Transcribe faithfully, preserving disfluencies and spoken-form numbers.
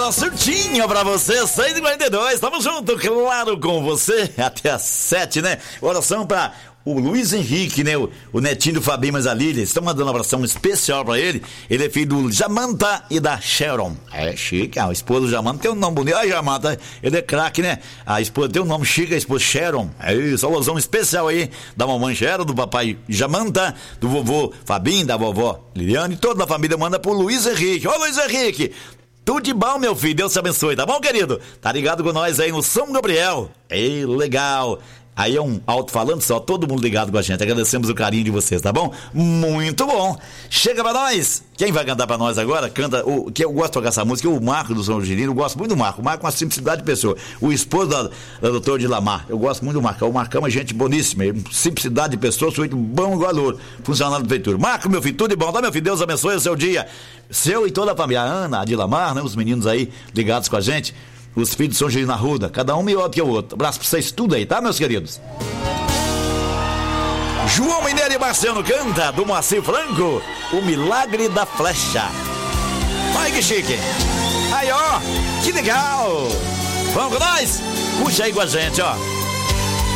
hora certinha pra você, seis e quarenta e dois, tamo junto, claro, com você, até às sete, né? Oração pra o Luiz Henrique, né? O, o netinho do Fabinho mas a Lília, estão mandando uma oração especial pra ele. Ele é filho do Jamanta e da Sharon. É chique, a esposa do Jamanta tem um nome bonito. Ai, Jamanta, ele é craque, né? A esposa tem um nome chique, a esposa Sharon. É isso, uma oração especial aí da mamãe Sharon, do papai Jamanta, do vovô Fabinho, da vovó Liliane, toda a família manda pro Luiz Henrique. Ô Luiz Henrique, tudo de bom, meu filho, Deus te abençoe, tá bom, querido? Tá ligado com nós aí no São Gabriel. Ei, legal. Aí é um alto-falante só, todo mundo ligado com a gente. Agradecemos o carinho de vocês, tá bom? Muito bom. Chega pra nós. Quem vai cantar pra nós agora? Canta, o que eu gosto de tocar essa música, o Marco do São Girino. Eu gosto muito do Marco. O Marco é uma simplicidade de pessoa. O esposo da, da doutora de Lamar. Eu gosto muito do Marco. O Marcão é uma gente boníssima. Simplicidade de pessoa, sujeito bom igual ouro. Funcionário da prefeitura. Marco, meu filho, tudo de bom, tá, meu filho? Deus abençoe o seu dia. Seu e toda a família. A Ana, a de Lamar, né? Os meninos aí ligados com a gente. Os filhos de São Girino Arruda, cada um melhor do que o outro. Abraço pra vocês tudo aí, tá, meus queridos? João Mineiro e Marciano canta, do Moacir Franco, O Milagre da Flecha. Olha que chique. Aí, ó, que legal. Vamos com nós? Puxa aí com a gente, ó.